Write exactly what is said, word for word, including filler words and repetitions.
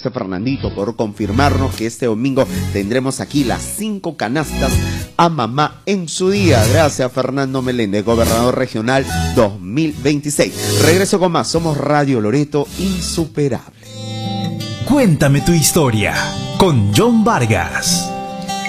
Gracias, Fernandito, por confirmarnos que este domingo tendremos aquí las cinco canastas a mamá en su día. Gracias, Fernando Meléndez, gobernador regional dos mil veintiséis. Regreso con más. Somos Radio Loreto, insuperable. Cuéntame tu historia con John Vargas.